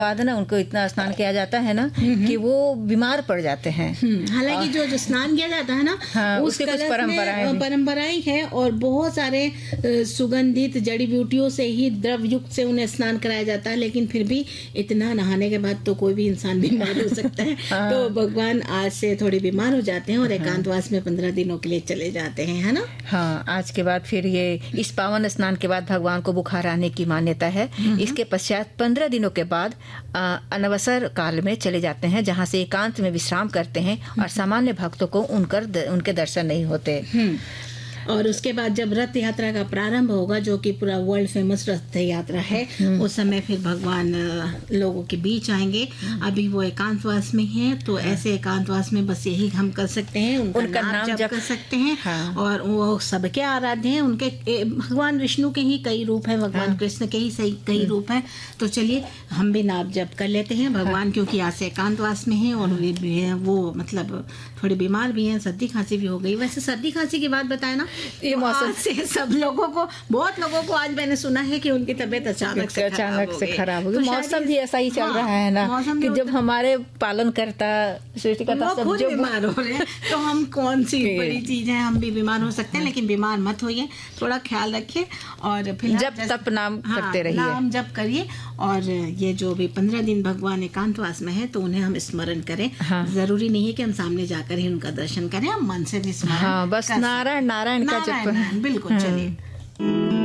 बाद ना उनको इतना स्नान किया जाता है ना कि वो बीमार पड़ जाते हैं। हालांकि जो स्नान किया जाता है ना, हाँ, उस उसके कुछ कलश परंपराएं में परंपराएं है और बहुत सारे सुगंधित जड़ी बूटियों से ही द्रव युक्त से उन्हें स्नान कराया जाता है। लेकिन फिर भी इतना नहाने के बाद तो कोई भी इंसान बीमार हो सकता है। हाँ। तो भगवान आज से थोड़े बीमार हो जाते हैं और एकांतवास में 15 दिनों के लिए चले जाते हैं, है ना। हाँ, आज के बाद फिर ये इस पावन स्नान के बाद भगवान को बुखार आने की मान्यता है। इसके पश्चात 15 दिनों के बाद अनवसर काल में चले जाते हैं, जहाँ से एकांत में विश्राम करते हैं और सामान्य भक्तों को उनके दर्शन नहीं होते। और उसके बाद जब रथ यात्रा का प्रारंभ होगा, जो कि पूरा वर्ल्ड फेमस रथ यात्रा है, उस समय फिर भगवान लोगों के बीच आएंगे। अभी वो एकांतवास में हैं, तो ऐसे एकांतवास में बस यही हम कर सकते हैं, उनका नाम जप कर सकते हैं। हाँ। और वो सबके आराध्य हैं। उनके भगवान विष्णु के ही कई रूप है, भगवान कृष्ण के ही कई रूप है। तो चलिए हम भी नाम जप कर लेते हैं भगवान, क्योंकि आज से एकांतवास में है और वो मतलब थोड़ी बीमार भी हैं, सर्दी खांसी भी हो गई। वैसे सर्दी खांसी की बात बताए ना, ये मौसम से सब लोगों को, बहुत लोगों को आज मैंने सुना है कि उनकी तबीयत अचानक से खराब हो गई। मौसम भी ऐसा ही चल रहा है ना कि जब हमारे पालन करता सृष्टिकर्ता सब जो बीमार हो रहे हैं, तो हम कौन सी बड़ी चीज है, हम भी बीमार हो सकते हैं। लेकिन बीमार मत होइए, थोड़ा ख्याल रखिए और फिर जब तप नाम करते रहिए, नाम जप करिए। और ये जो भी 15 दिन भगवान एकांतवास में है, तो उन्हें हम स्मरण करें। जरूरी नहीं है कि हम सामने जाकर ही उनका दर्शन करें, हम मन से भी स्मरण बस नारायण नारायण का जप। बिल्कुल, चलिए।